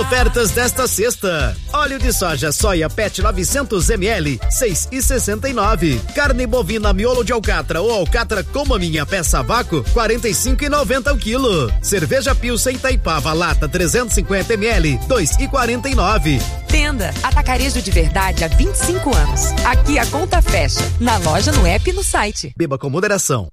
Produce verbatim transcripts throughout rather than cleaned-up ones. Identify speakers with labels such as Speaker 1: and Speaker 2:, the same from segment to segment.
Speaker 1: ofertas desta sexta. Óleo de soja soia pet novecentos mililitros, seis e sessenta e nove. Carne bovina miolo de alcatra ou alcatra com maminha peça a vácuo, quarenta e cinco e noventa o quilo. Cerveja Pilsen Itaipava lata trezentos e cinquenta mililitros, dois e quarenta e nove.
Speaker 2: Tenda Atacarejo de Verdade há vinte e cinco anos. Aqui a conta fecha. Na loja, no app e no site.
Speaker 1: Beba com moderação.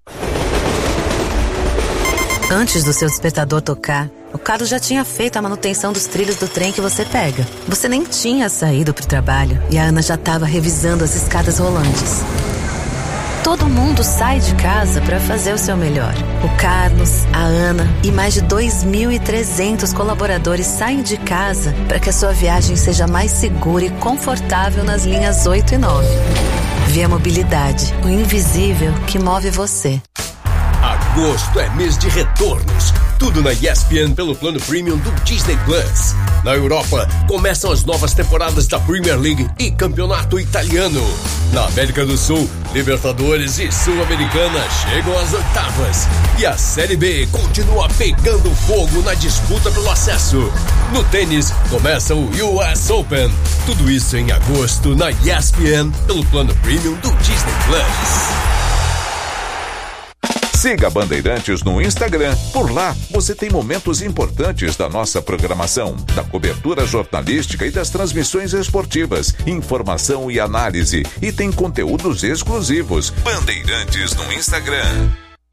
Speaker 3: Antes do seu despertador tocar, o Carlos já tinha feito a manutenção dos trilhos do trem que você pega. Você nem tinha saído pro trabalho e a Ana já estava revisando as escadas rolantes. Todo mundo sai de casa para fazer o seu melhor. O Carlos, a Ana e mais de dois mil e trezentos colaboradores saem de casa para que a sua viagem seja mais segura e confortável nas linhas oito e nove. Via Mobilidade, o invisível que move você.
Speaker 4: Agosto é mês de retornos. Tudo na E S P N pelo plano premium do Disney Plus. Na Europa, começam as novas temporadas da Premier League e Campeonato Italiano. Na América do Sul, Libertadores e Sul-Americana chegam às oitavas. E a Série B continua pegando fogo na disputa pelo acesso. No tênis, começa o U S Open. Tudo isso em agosto na E S P N pelo plano premium do Disney Plus.
Speaker 5: Siga a Bandeirantes no Instagram. Por lá, você tem momentos importantes da nossa programação, da cobertura jornalística e das transmissões esportivas, informação e análise. E tem conteúdos exclusivos. Bandeirantes no Instagram.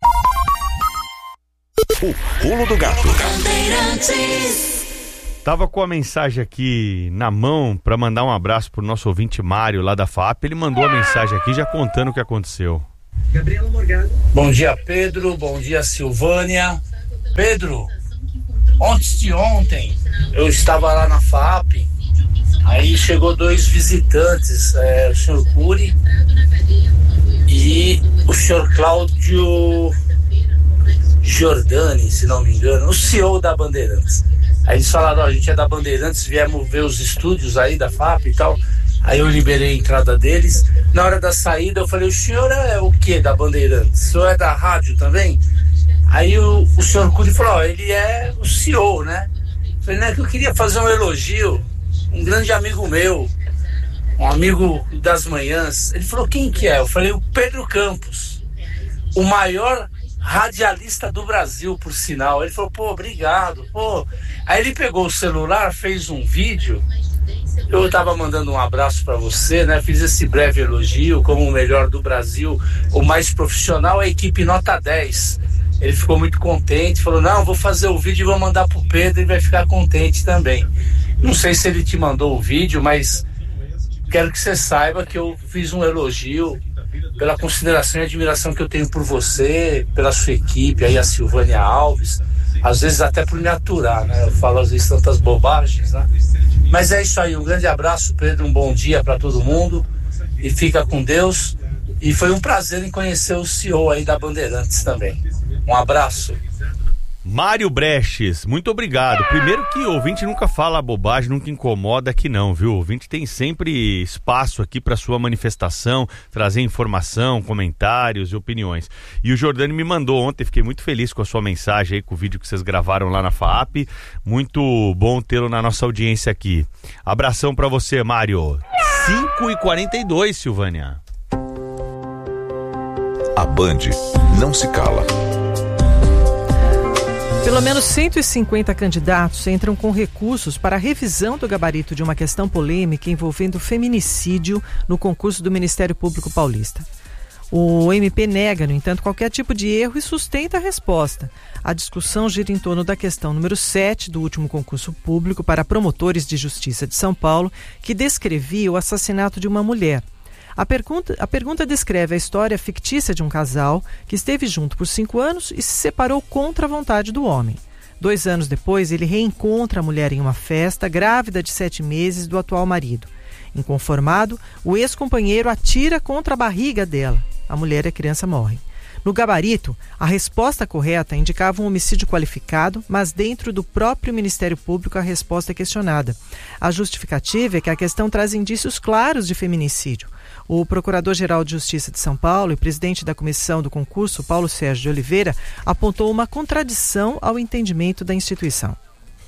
Speaker 6: O Pulo do Gato.
Speaker 7: Tava com a mensagem aqui na mão para mandar um abraço pro nosso ouvinte Mário lá da F A P. Ele mandou a mensagem aqui já contando o que aconteceu.
Speaker 8: Gabriela Morgado. Bom dia, Pedro. Bom dia, Silvânia. Pedro, antes de ontem eu estava lá na F A P. Aí chegou dois visitantes, é, o senhor Cury e o senhor Cláudio Giordani, se não me engano, o C E O da Bandeirantes. Aí eles falaram, ó, a gente é da Bandeirantes, viemos ver os estúdios aí da F A P e tal. Aí eu liberei a entrada deles. Na hora da saída eu falei, o senhor é o que da Bandeirantes? O senhor é da rádio também? Aí o, o senhor Cury falou, ó, ele é o C E O, né? Eu falei, né, que eu queria fazer um elogio. Um grande amigo meu, um amigo das manhãs. Ele falou, quem que é? Eu falei, o Pedro Campos, o maior radialista do Brasil, por sinal. Ele falou, pô, obrigado, pô. Aí ele pegou o celular, fez um vídeo. Eu estava mandando um abraço para você, né? Fiz esse breve elogio como o melhor do Brasil, o mais profissional, a equipe nota dez. Ele ficou muito contente, falou, não, vou fazer o vídeo e vou mandar pro Pedro, ele vai ficar contente também. Não sei se ele te mandou o vídeo, mas quero que você saiba que eu fiz um elogio pela consideração e admiração que eu tenho por você, pela sua equipe, aí a Silvânia Alves, às vezes até por me aturar, né? Eu falo às vezes tantas bobagens, né? Mas é isso aí, um grande abraço, Pedro, um bom dia para todo mundo e fica com Deus. E foi um prazer em conhecer o C E O aí da Bandeirantes também. Um abraço.
Speaker 7: Mário Breches, muito obrigado. Primeiro que o ouvinte nunca fala bobagem, nunca incomoda aqui não, viu? O ouvinte tem sempre espaço aqui para sua manifestação, trazer informação, comentários e opiniões. E o Jordani me mandou ontem, fiquei muito feliz com a sua mensagem aí, com o vídeo que vocês gravaram lá na F A P. Muito bom tê-lo na nossa audiência aqui. Abração para você, Mário. cinco e quarenta e dois, Silvânia.
Speaker 5: A Band não se cala.
Speaker 9: Pelo menos cento e cinquenta candidatos entram com recursos para a revisão do gabarito de uma questão polêmica envolvendo feminicídio no concurso do Ministério Público Paulista. O M P nega, no entanto, qualquer tipo de erro e sustenta a resposta. A discussão gira em torno da questão número sete do último concurso público para promotores de justiça de São Paulo, que descrevia o assassinato de uma mulher. A pergunta, a pergunta descreve a história fictícia de um casal que esteve junto por cinco anos e se separou contra a vontade do homem. Dois anos depois, ele reencontra a mulher em uma festa, grávida de sete meses do atual marido. Inconformado, o ex-companheiro atira contra a barriga dela. A mulher e a criança morrem. No gabarito, a resposta correta indicava um homicídio qualificado, mas dentro do próprio Ministério Público a resposta é questionada. A justificativa é que a questão traz indícios claros de feminicídio. O Procurador-Geral de Justiça de São Paulo e presidente da comissão do concurso, Paulo Sérgio de Oliveira, apontou uma contradição ao entendimento da instituição.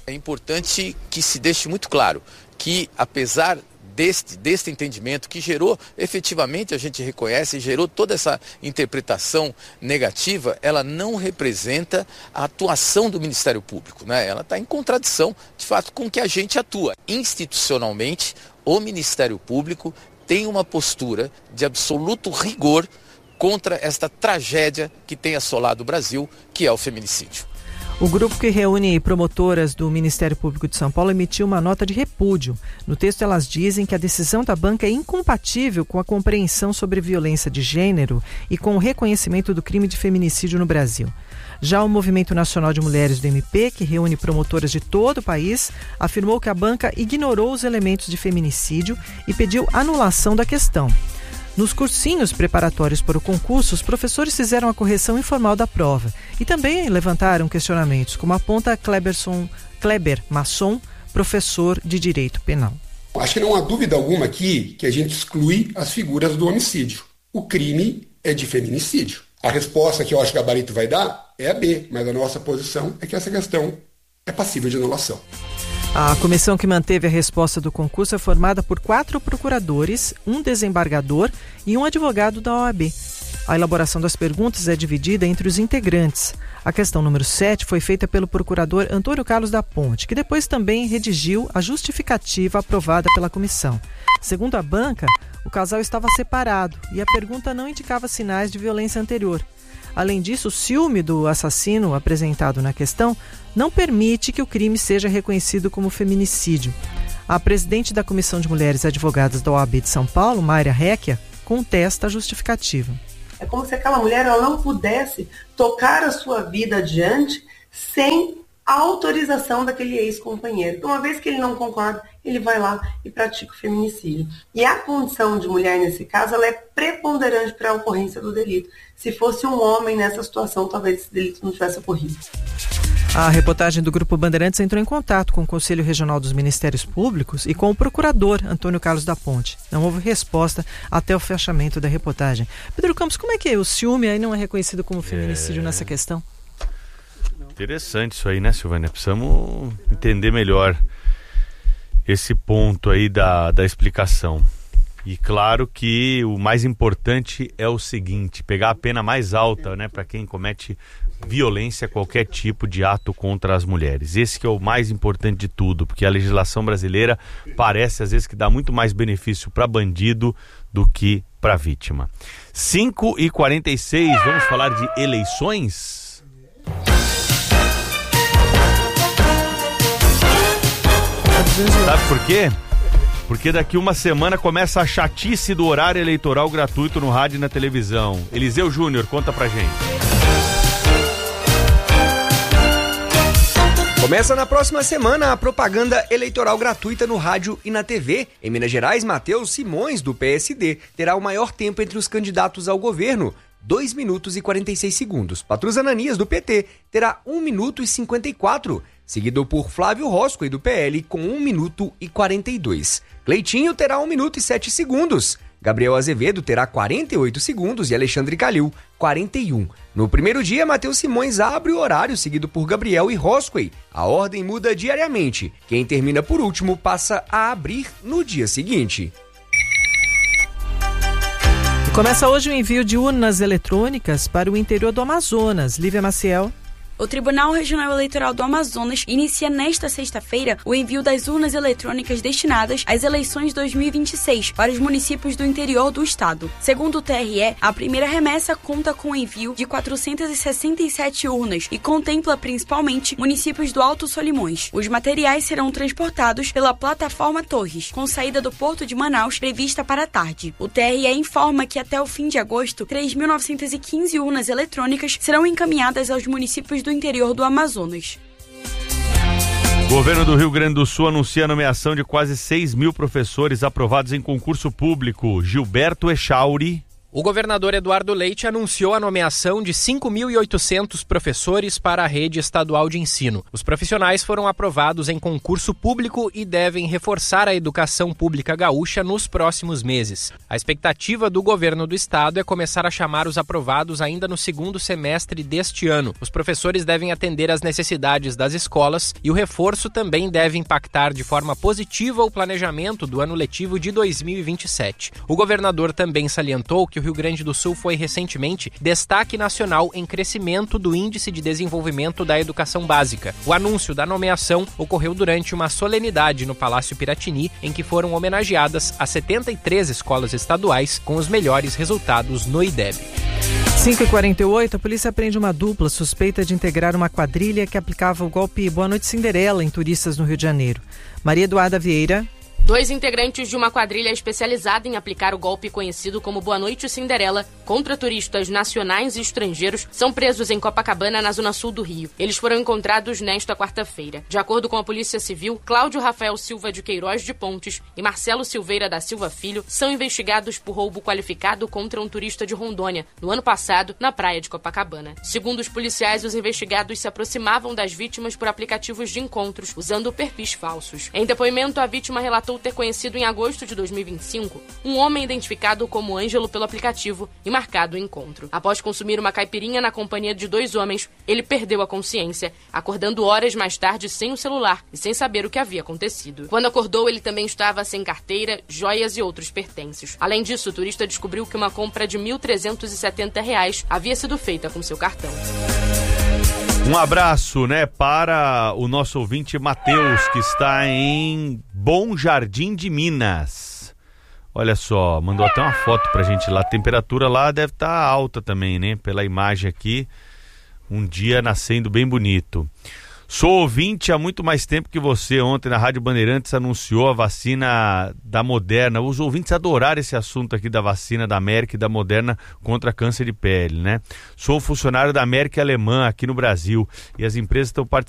Speaker 10: É importante que se deixe muito claro que, apesar deste, deste entendimento que gerou, efetivamente, a gente reconhece, gerou toda essa interpretação negativa, ela não representa a atuação do Ministério Público, né? Ela está em contradição, de fato, com o que a gente atua. Institucionalmente, o Ministério Público tem uma postura de absoluto rigor contra esta tragédia que tem assolado o Brasil, que é o feminicídio.
Speaker 9: O grupo que reúne promotoras do Ministério Público de São Paulo emitiu uma nota de repúdio. No texto, elas dizem que a decisão da banca é incompatível com a compreensão sobre violência de gênero e com o reconhecimento do crime de feminicídio no Brasil. Já o Movimento Nacional de Mulheres do M P, que reúne promotoras de todo o país, afirmou que a banca ignorou os elementos de feminicídio e pediu anulação da questão. Nos cursinhos preparatórios para o concurso, os professores fizeram a correção informal da prova e também levantaram questionamentos, como aponta Kleberson, Kleber Masson, professor de Direito Penal.
Speaker 11: Acho que não há dúvida alguma aqui que a gente exclui as figuras do homicídio. O crime é de feminicídio. A resposta que eu acho que o gabarito vai dar é a B, mas a nossa posição é que essa questão é passível de anulação.
Speaker 9: A comissão que manteve a resposta do concurso é formada por quatro procuradores, um desembargador e um advogado da O A B. A elaboração das perguntas é dividida entre os integrantes. A questão número sete foi feita pelo procurador Antônio Carlos da Ponte, que depois também redigiu a justificativa aprovada pela comissão. Segundo a banca, o casal estava separado e a pergunta não indicava sinais de violência anterior. Além disso, o ciúme do assassino apresentado na questão não permite que o crime seja reconhecido como feminicídio. A presidente da Comissão de Mulheres Advogadas da O A B de São Paulo, Mayra Recchia, contesta a justificativa.
Speaker 12: É como se aquela mulher ela não pudesse tocar a sua vida adiante sem a autorização daquele ex-companheiro. Então, uma vez que ele não concorda, ele vai lá e pratica o feminicídio. E a condição de mulher, nesse caso, ela é preponderante para a ocorrência do delito. Se fosse um homem nessa situação, talvez esse delito não tivesse ocorrido.
Speaker 9: A reportagem do Grupo Bandeirantes entrou em contato com o Conselho Regional dos Ministérios Públicos e com o procurador Antônio Carlos da Ponte. Não houve resposta até o fechamento da reportagem. Pedro Campos, como é que é? O ciúme aí não é reconhecido como feminicídio é... nessa questão?
Speaker 7: Interessante isso aí, né, Silvânia? Precisamos entender melhor esse ponto aí da, da explicação. E claro que o mais importante é o seguinte, pegar a pena mais alta, né, para quem comete violência, qualquer tipo de ato contra as mulheres. Esse que é o mais importante de tudo, porque a legislação brasileira parece às vezes que dá muito mais benefício para bandido do que para vítima. cinco e quarenta e seis, vamos falar de eleições? Sabe por quê? Porque daqui uma semana começa a chatice do horário eleitoral gratuito no rádio e na televisão. Eliseu Júnior, conta pra gente.
Speaker 13: Começa na próxima semana a propaganda eleitoral gratuita no rádio e na T V. Em Minas Gerais, Matheus Simões, do P S D, terá o maior tempo entre os candidatos ao governo, dois minutos e quarenta e seis segundos. Patrus Ananias, do P T, terá um minuto e cinquenta e quatro, seguido por Flávio Roscoe, do P L, com um minuto e quarenta e dois. Cleitinho terá um minuto e sete segundos. Gabriel Azevedo terá quarenta e oito segundos e Alexandre Calil, quarenta e um. No primeiro dia, Matheus Simões abre o horário, seguido por Gabriel e Roscoe. A ordem muda diariamente. Quem termina por último passa a abrir no dia seguinte.
Speaker 9: Começa hoje o envio de urnas eletrônicas para o interior do Amazonas. Lívia Maciel.
Speaker 14: O Tribunal Regional Eleitoral do Amazonas inicia nesta sexta-feira o envio das urnas eletrônicas destinadas às eleições dois mil e vinte e seis para os municípios do interior do estado. Segundo o T R E, a primeira remessa conta com o envio de quatrocentas e sessenta e sete urnas e contempla principalmente municípios do Alto Solimões. Os materiais serão transportados pela plataforma Torres, com saída do Porto de Manaus prevista para a tarde. O T R E informa que até o fim de agosto, três mil novecentas e quinze urnas eletrônicas serão encaminhadas aos municípios do interior do Amazonas.
Speaker 7: O governo do Rio Grande do Sul anuncia a nomeação de quase seis mil professores aprovados em concurso público. Gilberto Echauri.
Speaker 15: O governador Eduardo Leite anunciou a nomeação de cinco mil e oitocentos professores para a rede estadual de ensino. Os profissionais foram aprovados em concurso público e devem reforçar a educação pública gaúcha nos próximos meses. A expectativa do governo do estado é começar a chamar os aprovados ainda no segundo semestre deste ano. Os professores devem atender às necessidades das escolas e o reforço também deve impactar de forma positiva o planejamento do ano letivo de dois mil e vinte e sete. O governador também salientou que o Rio Grande do Sul foi recentemente destaque nacional em crescimento do Índice de Desenvolvimento da Educação Básica. O anúncio da nomeação ocorreu durante uma solenidade no Palácio Piratini, em que foram homenageadas as setenta e três escolas estaduais com os melhores resultados no I D E B.
Speaker 9: cinco e quarenta e oito, a polícia prende uma dupla suspeita de integrar uma quadrilha que aplicava o golpe Boa Noite Cinderela em turistas no Rio de Janeiro. Maria Eduarda Vieira.
Speaker 16: Dois integrantes de uma quadrilha especializada em aplicar o golpe conhecido como Boa Noite Cinderela contra turistas nacionais e estrangeiros são presos em Copacabana, na zona sul do Rio. Eles foram encontrados nesta quarta-feira. De acordo com a Polícia Civil, Cláudio Rafael Silva de Queiroz de Pontes e Marcelo Silveira da Silva Filho são investigados por roubo qualificado contra um turista de Rondônia, no ano passado, na praia de Copacabana. Segundo os policiais, os investigados se aproximavam das vítimas por aplicativos de encontros, usando perfis falsos. Em depoimento, a vítima relatou ter conhecido em agosto de dois mil e vinte e cinco um homem identificado como Ângelo pelo aplicativo e marcado o encontro. Após consumir uma caipirinha na companhia de dois homens, ele perdeu a consciência, acordando horas mais tarde sem o celular e sem saber o que havia acontecido. Quando acordou, ele também estava sem carteira, joias e outros pertences. Além disso, o turista descobriu que uma compra de mil trezentos e setenta reais havia sido feita com seu cartão.
Speaker 7: Um abraço, né, para o nosso ouvinte Matheus, que está em Bom Jardim de Minas. Olha só, mandou até uma foto pra gente lá. A temperatura lá deve estar alta também, né? Pela imagem aqui, um dia nascendo bem bonito. Sou ouvinte há muito mais tempo que você. Ontem na Rádio Bandeirantes anunciou a vacina da Moderna. Os ouvintes adoraram esse assunto aqui da vacina da Merck e da Moderna contra câncer de pele, né? Sou funcionário da Merck alemã aqui no Brasil e as empresas estão participando